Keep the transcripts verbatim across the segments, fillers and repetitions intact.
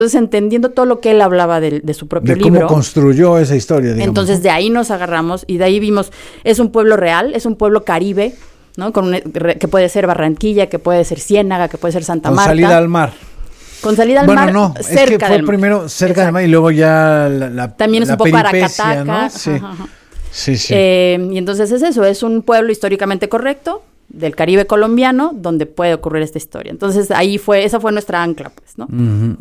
Entonces, entendiendo todo lo que él hablaba de, de su propio de libro. cómo construyó esa historia, digamos. Entonces, de ahí nos agarramos y de ahí vimos, es un pueblo real, es un pueblo caribe, ¿no? Con un, que puede ser Barranquilla, que puede ser Ciénaga, que puede ser Santa Con Marta. Con salida al mar. Con salida al bueno, mar, no, cerca es que fue del primero mar. cerca Exacto. del mar y luego ya la, la También es la un poco peripecia, Aracataca. ¿no? Sí. Ajá, ajá. Sí, sí. Eh, y entonces es eso, es un pueblo históricamente correcto del Caribe colombiano donde puede ocurrir esta historia. Entonces ahí fue, esa fue nuestra ancla, pues, ¿no? Uh-huh.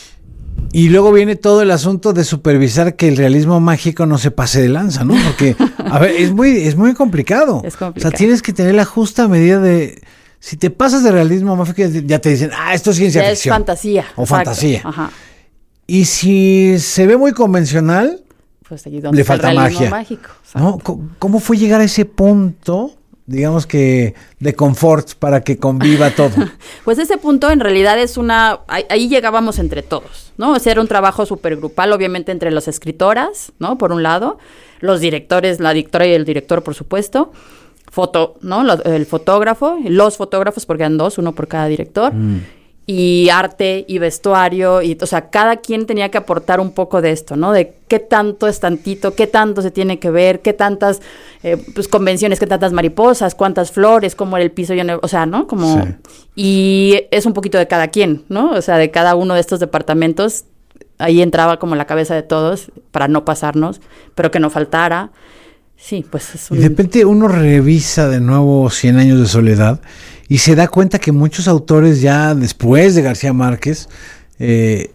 Y luego viene todo el asunto de supervisar que el realismo mágico no se pase de lanza, ¿no? Porque, a ver, es muy, es muy complicado. Es complicado. O sea, tienes que tener la justa medida de... Si te pasas de realismo mágico, ya te dicen, ah, esto es ciencia ya ficción. Es fantasía. O exacto. fantasía. Ajá. Y si se ve muy convencional, pues allí donde le está falta el realismo magia. Mágico, ¿No? ¿Cómo fue llegar a ese punto, digamos que, de confort para que conviva todo? Pues ese punto en realidad es una... Ahí, ahí llegábamos entre todos, ¿no? O sea, era un trabajo súper grupal, obviamente entre las escritoras, ¿no? Por un lado, los directores, la directora y el director, por supuesto, foto, ¿no? Lo, el fotógrafo, los fotógrafos, porque eran dos, uno por cada director, mm. y arte y vestuario, y, o sea, cada quien tenía que aportar un poco de esto, ¿no? De qué tanto es tantito, qué tanto se tiene que ver, qué tantas eh, pues, convenciones, qué tantas mariposas, cuántas flores, cómo era el piso, o sea, ¿no? Como... Sí. Y es un poquito de cada quien, ¿no? O sea, de cada uno de estos departamentos, ahí entraba como la cabeza de todos, para no pasarnos, pero que no faltara. Sí, pues es un... Y de repente uno revisa de nuevo Cien años de soledad y se da cuenta que muchos autores ya después de García Márquez eh,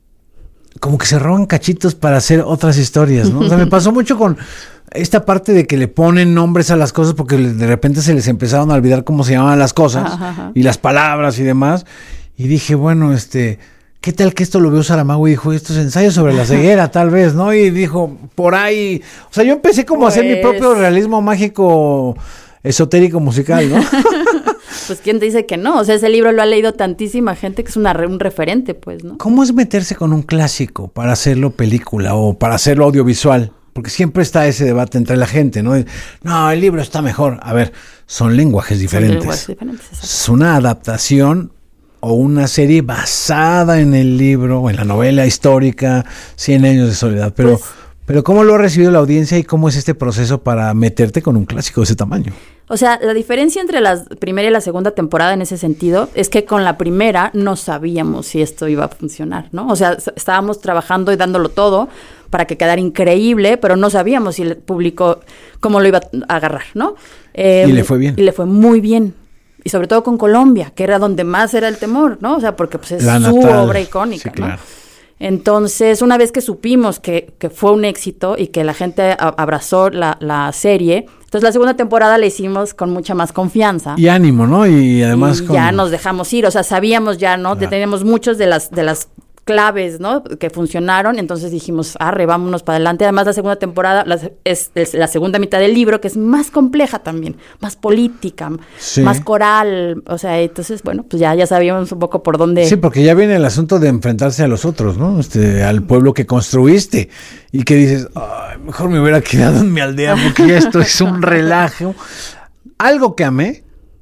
como que se roban cachitos para hacer otras historias, ¿no? O sea, me pasó mucho con esta parte de que le ponen nombres a las cosas porque de repente se les empezaron a olvidar cómo se llamaban las cosas ajá, ajá. y las palabras y demás. Y dije, bueno, este... ¿qué tal que esto lo vio Saramago y dijo, esto es ensayo sobre la ceguera, tal vez, ¿no? Y dijo, por ahí... O sea, yo empecé como pues... a hacer mi propio realismo mágico esotérico musical, ¿no? Pues, ¿quién te dice que no? O sea, ese libro lo ha leído tantísima gente que es una, un referente, pues, ¿no? ¿Cómo es meterse con un clásico para hacerlo película o para hacerlo audiovisual? Porque siempre está ese debate entre la gente, ¿no? No, el libro está mejor. A ver, son lenguajes diferentes. Son lenguajes diferentes, exacto. Es una adaptación... o una serie basada en el libro o en la novela histórica Cien años de soledad, pero, pues, pero ¿cómo lo ha recibido la audiencia y cómo es este proceso para meterte con un clásico de ese tamaño? O sea, la diferencia entre la primera y la segunda temporada en ese sentido es que con la primera no sabíamos si esto iba a funcionar, ¿no? O sea, estábamos trabajando y dándolo todo para que quedara increíble, pero no sabíamos si el público cómo lo iba a agarrar, ¿no? Eh, y le fue bien. Y le fue muy bien. Y sobre todo con Colombia, que era donde más era el temor, ¿no? O sea, porque pues es la su natal. obra icónica, sí, claro. ¿no? Entonces, una vez que supimos que, que fue un éxito y que la gente a, abrazó la, la serie, entonces la segunda temporada la hicimos con mucha más confianza. Y ánimo, ¿no? Y además y con... ya nos dejamos ir, o sea, sabíamos ya, ¿no? Claro. Teníamos muchos de las, de las claves, ¿no? Que funcionaron, entonces dijimos, arre, vámonos para adelante. Además, la segunda temporada la, es, es la segunda mitad del libro, que es más compleja también, más política, sí. más coral, o sea, entonces, bueno, pues ya, ya sabíamos un poco por dónde... Sí, porque ya viene el asunto de enfrentarse a los otros, ¿no? Este, al pueblo que construiste, y que dices, ay, mejor me hubiera quedado en mi aldea, porque ya esto es un relajo. Algo que amé,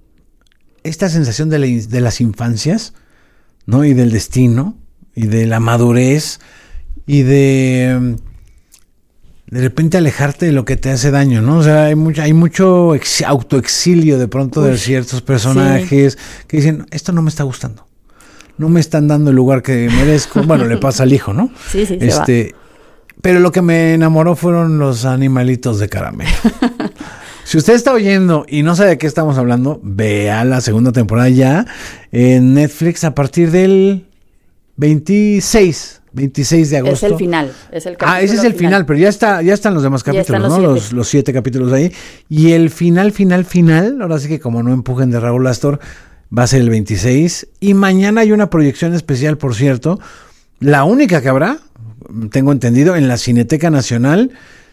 esta sensación de, la, de las infancias, ¿no? Y del destino, y de la madurez y de de repente alejarte de lo que te hace daño, ¿no? O sea, hay mucho, hay mucho ex, autoexilio de pronto Uy, de ciertos personajes sí. que dicen, esto no me está gustando, no me están dando el lugar que merezco. Bueno, le pasa al hijo, ¿no? Sí, sí, este, se va. Pero lo que me enamoró fueron los animalitos de caramelo. Si usted está oyendo y no sabe de qué estamos hablando, vea la segunda temporada ya en Netflix a partir del veintiséis de agosto. Es el final. Es el ah, ese es el final. final, pero ya está, ya están los demás capítulos, los ¿no? Siete. Los, los siete capítulos ahí. Y el final, final, final, ahora sí que como no empujen de Raúl Astor, va a ser el veintiséis. Y mañana hay una proyección especial, por cierto, la única que habrá, tengo entendido, en la Cineteca Nacional,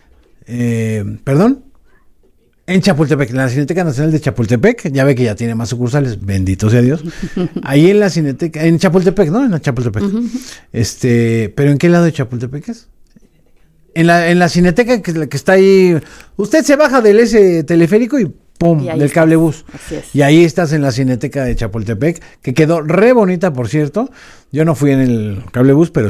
eh, perdón, en Chapultepec, en la Cineteca Nacional de Chapultepec, ya ve que ya tiene más sucursales, bendito sea Dios. Ahí en la Cineteca, en Chapultepec, ¿no? En la Chapultepec. Uh-huh. Este, ¿pero en qué lado de Chapultepec es? En la, en la Cineteca que, que está ahí. Usted se baja del ese teleférico y pum, Y ahí del estás. cablebús. Así es. Y ahí estás en la Cineteca de Chapultepec, que quedó re bonita, por cierto. Yo no fui en el cablebús, pero